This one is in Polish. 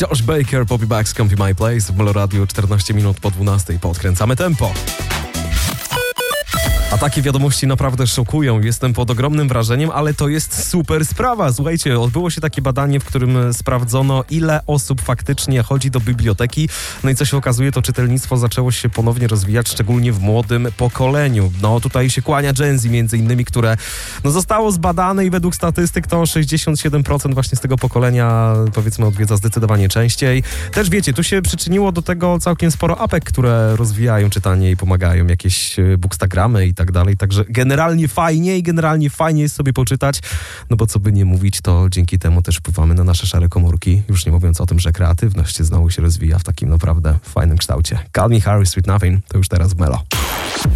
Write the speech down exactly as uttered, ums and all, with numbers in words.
Josh Baker, Poppy Bucks, Comfy My Place w Melo Radio, czternaście minut po dwunastej. Podkręcamy tempo. A takie wiadomości naprawdę szokują. Jestem pod ogromnym wrażeniem, ale to jest super sprawa. Słuchajcie, odbyło się takie badanie, w którym sprawdzono, ile osób faktycznie chodzi do biblioteki. No i co się okazuje, to czytelnictwo zaczęło się ponownie rozwijać, szczególnie w młodym pokoleniu. No tutaj się kłania Gen Z między innymi, które no, zostało zbadane i według statystyk to sześćdziesiąt siedem procent właśnie z tego pokolenia, powiedzmy, odwiedza zdecydowanie częściej. Też wiecie, tu się przyczyniło do tego całkiem sporo apek, które rozwijają czytanie i pomagają, jakieś bookstagramy i tak dalej. Także generalnie fajnie i generalnie fajnie jest sobie poczytać, no bo co by nie mówić, to dzięki temu też wpływamy na nasze szare komórki, już nie mówiąc o tym, że kreatywność znowu się rozwija w takim naprawdę fajnym kształcie. Calvin Harris, Sweet Nothing, to już teraz w Melo.